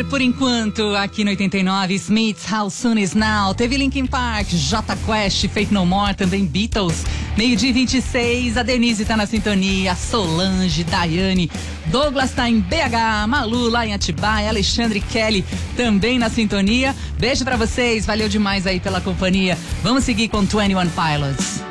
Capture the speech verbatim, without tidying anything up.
por enquanto, aqui no oitenta e nove, Smiths, How Soon Is Now, teve Linkin Park, Jota Quest, Faith No More, também Beatles, meio-dia e vinte e seis, a Denise tá na sintonia, Solange, Daiane, Douglas tá em B H, Malu lá em Atibaia, Alexandre Kelly também na sintonia. Beijo pra vocês, valeu demais aí pela companhia. Vamos seguir com Twenty One Pilots.